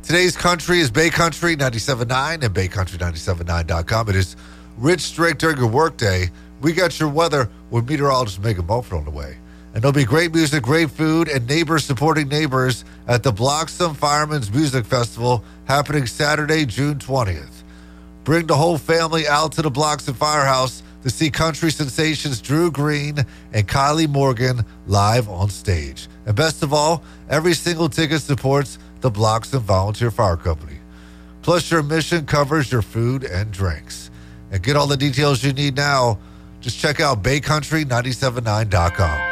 Today's country is Bay Country 97.9 and BayCountry979.com. It is Rich Strake during your workday. We got your weather with meteorologist Megan Mulford on the way. And there'll be great music, great food, and neighbors supporting neighbors at the Bloxham Firemen's Music Festival happening Saturday, June 20th. Bring the whole family out to the Bloxham Firehouse to see country sensations Drew Green and Kylie Morgan live on stage. And best of all, every single ticket supports the Bloxham Volunteer Fire Company. Plus, your admission covers your food and drinks. And get all the details you need now. Just check out BayCountry979.com.